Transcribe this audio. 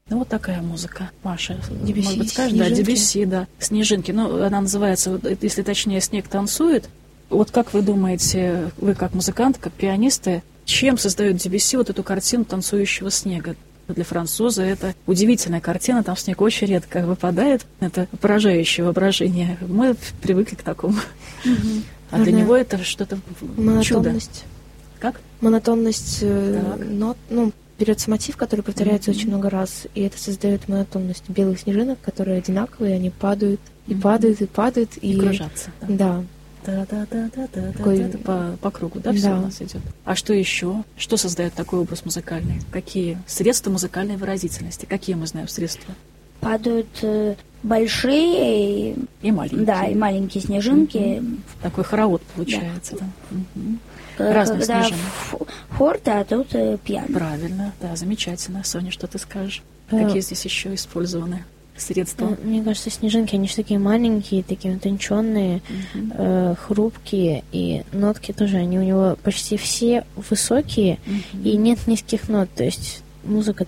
Ну, вот такая музыка. Маша, Дебюсси, может быть, скажешь? Да, «Снежинки». Дебюсси, да. «Снежинки». Ну, она называется, вот, если точнее, «Снег танцует». Вот как вы думаете, вы как музыканты, как пианисты, чем создает Дебюсси вот эту картину танцующего снега? Для француза это удивительная картина, там снег очень редко выпадает. Это поражающее воображение. Мы привыкли к такому. А для него это что-то чудо. Монотонность. Как? Монотонность нот. Ну, берется мотив, который повторяется очень много раз, и это создает монотонность белых снежинок, которые одинаковые, они падают, и падают, и падают. И кружатся. Да. По кругу, да, все у нас идет. А что еще? Что создает такой образ музыкальный? Какие средства музыкальной выразительности? Какие мы знаем средства? Падают большие и маленькие. Да, и маленькие снежинки. Такой хоровод получается, да. Разных Когда снежинок. форте, а тут пиано. Правильно, да, замечательно. Соня, что ты скажешь? Какие здесь еще использованы средства? Мне кажется, снежинки, они же такие маленькие, такие утонченные, хрупкие, и нотки тоже, они у него почти все высокие, и нет низких нот, то есть музыка